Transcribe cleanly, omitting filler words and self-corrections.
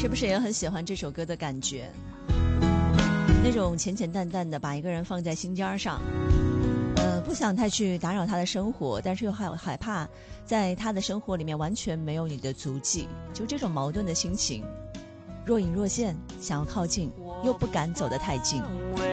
是不是也很喜欢这首歌的感觉？那种浅浅淡淡的把一个人放在心尖上，不想太去打扰他的生活，但是又害怕在他的生活里面完全没有你的足迹，就这种矛盾的心情，若隐若现，想要靠近又不敢走得太近。